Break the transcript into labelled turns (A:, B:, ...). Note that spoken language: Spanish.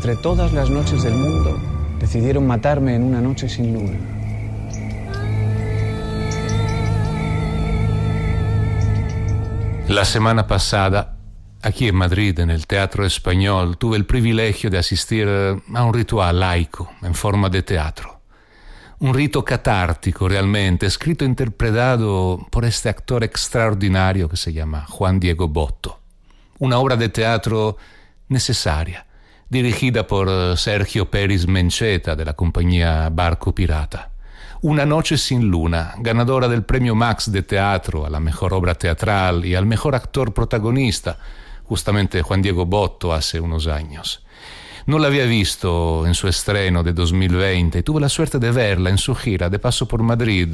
A: entre todas las noches del mundo, decidieron matarme en una noche sin luna.
B: La semana pasada, aquí en Madrid, en el Teatro Español, tuve el privilegio de asistir a un ritual laico en forma de teatro. Un rito catártico realmente, escrito e interpretado por este actor extraordinario que se llama Juan Diego Botto. Una obra de teatro necesaria, dirigida por Sergio Pérez Mencheta de la compañía Barco Pirata. Una noche sin luna, ganadora del premio Max de teatro a la mejor obra teatral y al mejor actor protagonista, justamente Juan Diego Botto hace unos años. No la había visto en su estreno de 2020 y tuve la suerte de verla en su gira de paso por Madrid